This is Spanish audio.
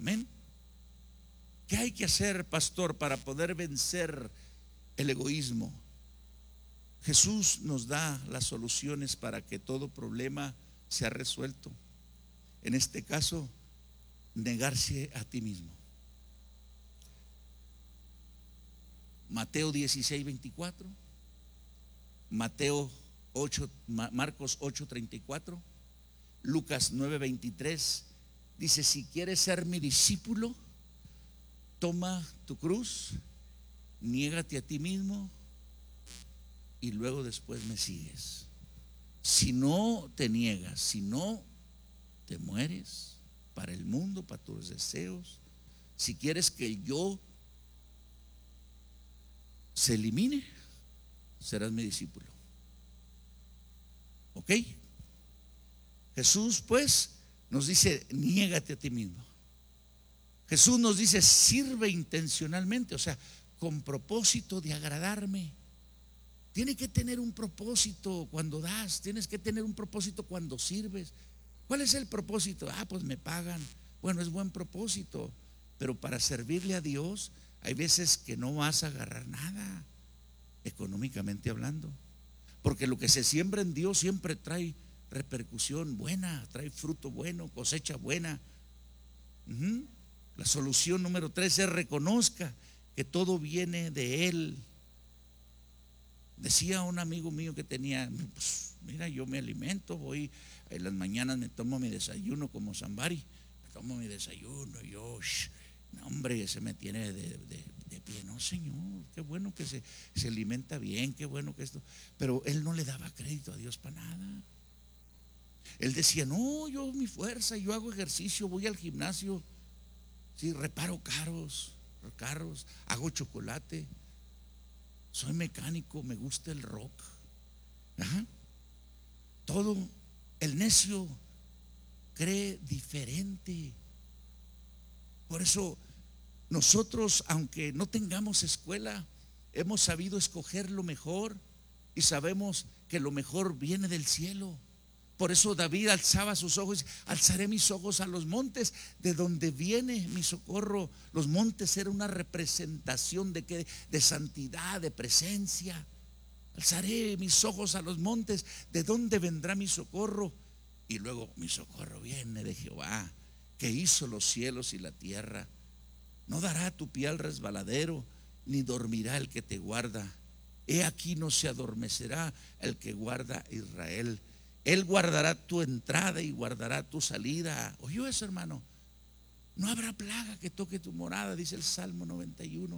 Amén. ¿Qué hay que hacer, pastor, para poder vencer el egoísmo? Jesús nos da las soluciones para que todo problema sea resuelto. En este caso, negarse a ti mismo. Mateo 16:24, Marcos 8:34, Lucas 9:23 dice: si quieres ser mi discípulo, toma tu cruz, niégate a ti mismo y luego después me sigues. Si no te niegas, si no te mueres para el mundo, para tus deseos, si quieres que el yo se elimine, serás mi discípulo. ¿Ok? Jesús pues nos dice: niégate a ti mismo. Jesús nos dice: sirve intencionalmente, o sea, con propósito de agradarme. Tiene que tener un propósito cuando das, tienes que tener un propósito cuando sirves. ¿Cuál es el propósito? Pues me pagan. Bueno, es buen propósito, pero para servirle a Dios hay veces que no vas a agarrar nada, económicamente hablando, porque lo que se siembra en Dios siempre trae repercusión buena, trae fruto bueno, cosecha buena. La solución número 3 es: reconozca que todo viene de Él. Decía un amigo mío que tenía: pues, mira, yo me alimento, voy en las mañanas, me tomo mi desayuno como Zambari, me tomo mi desayuno, yo, no, hombre, se me tiene de pie. No, Señor, qué bueno que se alimenta bien, qué bueno que esto. Pero él no le daba crédito a Dios para nada. Él decía: no, yo mi fuerza, yo hago ejercicio, voy al gimnasio, sí, reparo carros, hago chocolate, soy mecánico, me gusta el rock. Todo. El necio cree diferente. Por eso nosotros, aunque no tengamos escuela, hemos sabido escoger lo mejor y sabemos que lo mejor viene del cielo. Por eso David alzaba sus ojos: alzaré mis ojos a los montes, de donde viene mi socorro. Los montes eran una representación de santidad, de presencia. Alzaré mis ojos a los montes, ¿de dónde vendrá mi socorro? Y luego: mi socorro viene de Jehová, que hizo los cielos y la tierra. No dará tu pie al resbaladero, ni dormirá el que te guarda. He aquí, no se adormecerá el que guarda a Israel. Él guardará tu entrada y guardará tu salida. ¿Oyó eso, hermano? No habrá plaga que toque tu morada, dice el Salmo 91.